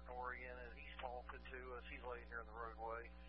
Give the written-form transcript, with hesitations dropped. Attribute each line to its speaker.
Speaker 1: Oregon, and he's talking to us. He's laying here in the roadway.